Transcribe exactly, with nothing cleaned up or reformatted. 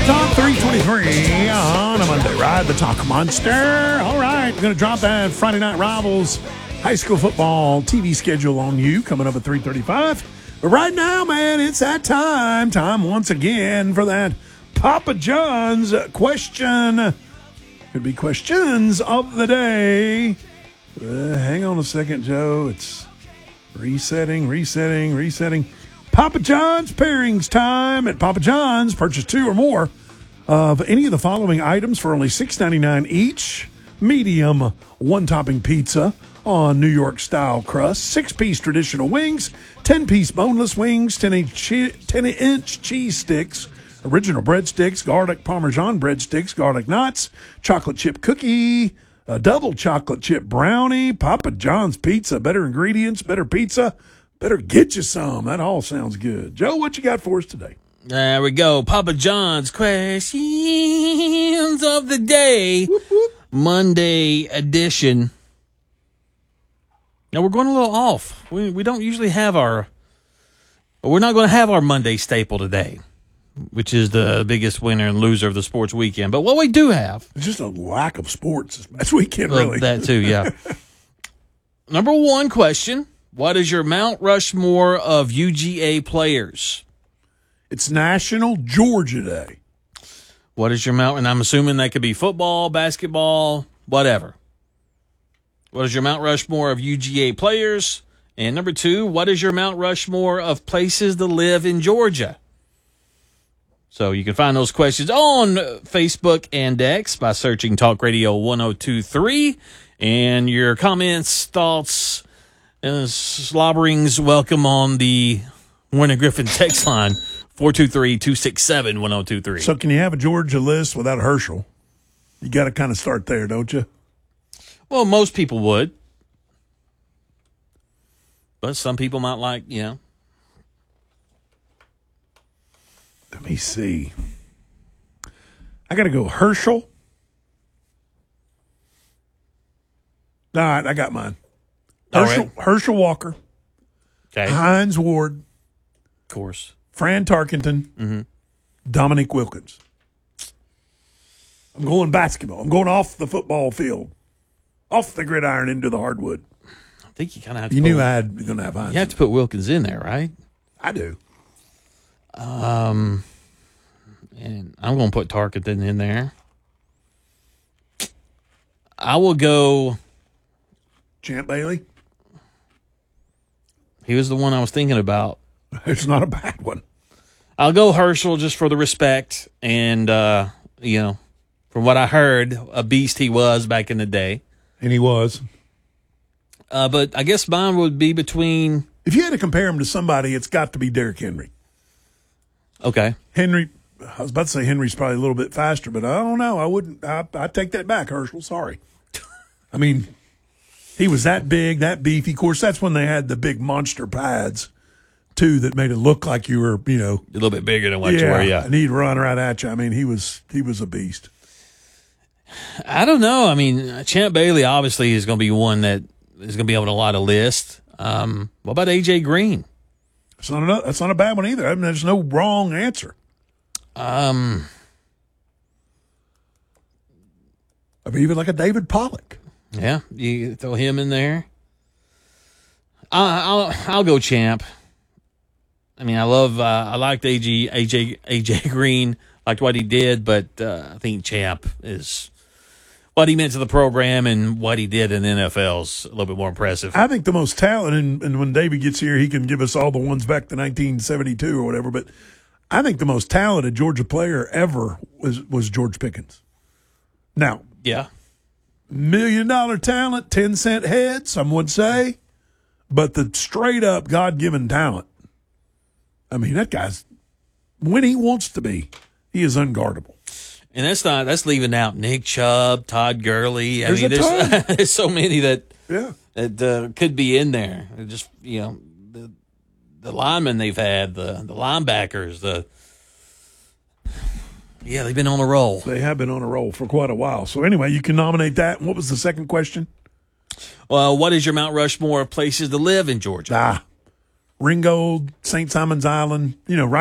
Talk three twenty-three on a Monday. Ride the Talk Monster. All right, we're going to drop that Friday Night Rivals high school football T V schedule on you coming up at three thirty-five. But right now, man, it's that time. Time once again for that Papa John's question. Could be questions of the day. Uh, hang on a second, Joe. It's resetting, resetting, resetting. Papa John's pairings time. At Papa John's, purchase two or more of any of the following items for only six ninety-nine each. Medium one-topping pizza on New York-style crust, six-piece traditional wings, ten-piece boneless wings, ten-inch cheese sticks, original breadsticks, garlic Parmesan breadsticks, garlic knots, chocolate chip cookie, a double chocolate chip brownie, Papa John's pizza, better ingredients, better pizza. Better get you some. That all sounds good. Joe, what you got for us today? There we go. Papa John's questions of the day. Whoop, whoop. Monday edition. Now, we're going a little off. We we don't usually have our... We're not going to have our Monday staple today, which is the biggest winner and loser of the sports weekend. But what we do have... It's just a lack of sports this weekend, well, really. That too, yeah. Number one question. What is your Mount Rushmore of U G A players? It's National Georgia Day. What is your Mount? And I'm assuming that could be football, basketball, whatever. What is your Mount Rushmore of U G A players? And number two, what is your Mount Rushmore of places to live in Georgia? So you can find those questions on Facebook and X by searching Talk Radio one oh two three. And your comments, thoughts, Uh, slobberings, welcome on the Warner Griffin text line, four two three, two six seven, one oh two three. So can you have a Georgia list without Herschel? You got to kind of start there, don't you? Well, most people would. But some people might like, you know. Let me see. I got to go Herschel. All right, I got mine. Herschel, right. Herschel Walker, Okay. Hines Ward, Of course. Fran Tarkenton, Mm-hmm. Dominique Wilkins. I'm going basketball. I'm going off the football field, off the gridiron into the hardwood. I think you kind of have to You put, knew I had going to have Hines. you have to put Wilkins in there, right? I do. Um, and I'm going to put Tarkenton in there. I will go. Champ Bailey. He was the one I was thinking about. It's not a bad one. I'll go Herschel just for the respect. And, uh, you know, from what I heard, a beast he was back in the day. And he was. Uh, but I guess mine would be between. If you had to compare him to somebody, it's got to be Derrick Henry. Okay. Henry, I was about to say Henry's probably a little bit faster, but I don't know. I wouldn't. I I take that back, Herschel. Sorry. I mean, he was that big, that beefy. Of course, that's when they had the big monster pads, too, that made it look like you were, you know, A little bit bigger than what yeah, you were, yeah. and he'd run right at you. I mean, he was he was a beast. I don't know. I mean, Champ Bailey obviously is going to be one that is going to be on a lot of lists. Um, what about A J Green? It's not a, that's not a bad one either. I mean, there's no wrong answer. Um, I mean, even like a David Pollock. yeah, you throw him in there. I, I'll I'll go Champ. I mean, I love uh, I liked A J A J A J Green, liked what he did, but uh, I think Champ is what he meant to the program and what he did in the N F L is a little bit more impressive. I think the most talented, and, and when David gets here, he can give us all the ones back to nineteen seventy-two or whatever. But I think the most talented Georgia player ever was was George Pickens. Now, Yeah. million dollar talent, ten cent head, some would say, but the straight up God given talent. I mean, that guy's when he wants to be, he is unguardable. And that's not that's leaving out Nick Chubb, Todd Gurley. I There's mean, a there's, there's so many that Yeah. that uh, could be in there. It just you know the the linemen they've had, the the linebackers, the yeah they've been on a roll. They have been on a roll for quite a while. So anyway, you can nominate that. And what was the second question? Well, what is your Mount Rushmore of places to live in Georgia? Ah, Ringgold, Saint Simon's Island, you know, right.